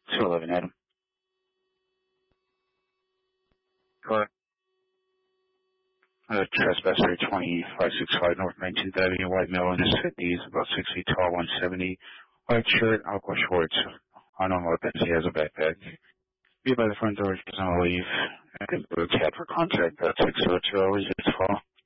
211, Adam. Correct. Trespasser 2565 North 19th Avenue, white male in his 50s, about 6 feet tall, 170. White shirt, aqua shorts. Unknown weapons. He has a backpack. Be by the front door if he's on leave. And the cat for contact. That's 602 always his call.